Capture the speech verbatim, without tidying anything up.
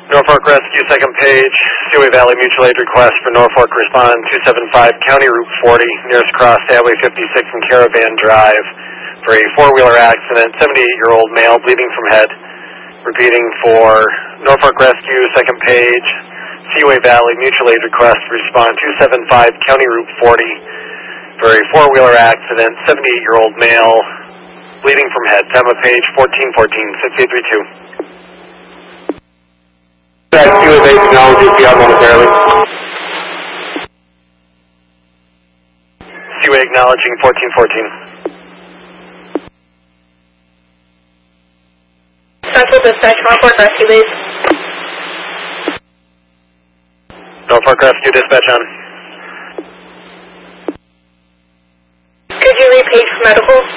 Norfolk Rescue, second page, Seaway Valley Mutual Aid request for Norfolk, respond two seven five, County Route forty, nearest cross, Highway fifty-six and Caravan Drive, for a four-wheeler accident, seventy-eight-year-old male, bleeding from head. Repeating for Norfolk Rescue, second page, Seaway Valley Mutual Aid request, respond two seven five, County Route forty, for a four-wheeler accident, seventy-eight-year-old male, bleeding from head. Time of page fourteen fourteen, six eight three two. Seaway Base acknowledges the out momentarily. Seaway acknowledging fourteen fourteen. Central Dispatch, Norfolk Rescue Base. Norfolk Rescue Dispatch on. Could you repeat for medical?